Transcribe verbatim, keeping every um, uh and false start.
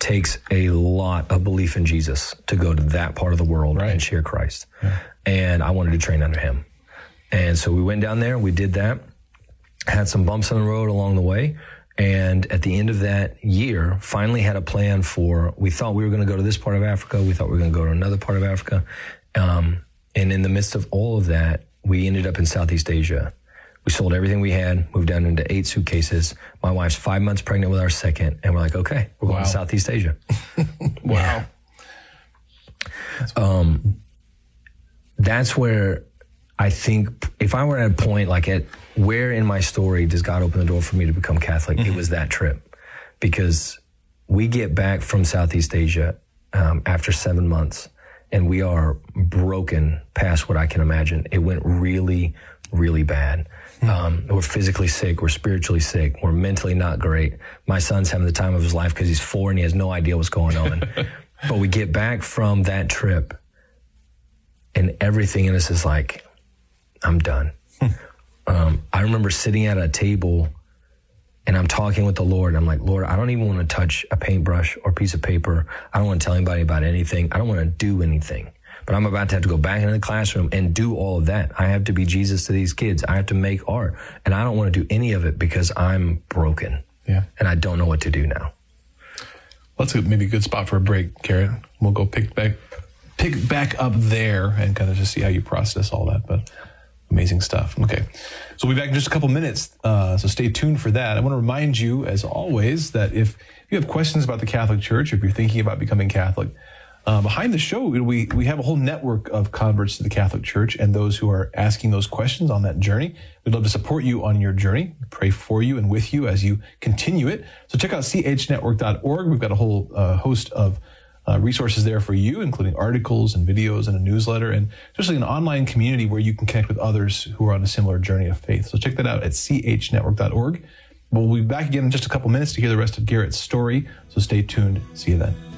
takes a lot of belief in Jesus to go to that part of the world right. and share Christ. Yeah. And I wanted to train under him. And so we went down there, we did that, had some bumps on the road along the way. And at the end of that year, finally had a plan for, we thought we were going to go to this part of Africa. We thought we were going to go to another part of Africa. Um, and in the midst of all of that, we ended up in Southeast Asia. We sold everything we had, moved down into eight suitcases. My wife's five months pregnant with our second. And we're like, okay, we're going wow. to Southeast Asia. Wow. Um, that's where I think if I were at a point like at where in my story does God open the door for me to become Catholic, mm-hmm. it was that trip. Because we get back from Southeast Asia um, after seven months and we are broken past what I can imagine. It went really, really bad. Mm-hmm. Um, we're physically sick. We're spiritually sick. We're mentally not great. My son's having the time of his life because he's four and he has no idea what's going on. But we get back from that trip and everything in us is like, I'm done. um, I remember sitting at a table and I'm talking with the Lord. I'm like, Lord, I don't even want to touch a paintbrush or piece of paper. I don't want to tell anybody about anything. I don't want to do anything. But I'm about to have to go back into the classroom and do all of that. I have to be Jesus to these kids. I have to make art. And I don't want to do any of it because I'm broken. Yeah. And I don't know what to do now. Well, that's a, maybe a good spot for a break, Garrett. We'll go pick back, pick back up there and kind of just see how you process all that. But amazing stuff. Okay. So we'll be back in just a couple minutes. Uh, so stay tuned for that. I want to remind you, as always, that if you have questions about the Catholic Church, if you're thinking about becoming Catholic, uh, behind the show, we, we have a whole network of converts to the Catholic Church and those who are asking those questions on that journey. We'd love to support you on your journey, pray for you and with you as you continue it. So check out c h network dot org. We've got a whole uh, host of Uh, resources there for you, including articles and videos and a newsletter, and especially an online community where you can connect with others who are on a similar journey of faith. So check that out at c h network dot org. We'll be back again in just a couple minutes to hear the rest of Garrett's story. So stay tuned. See you then.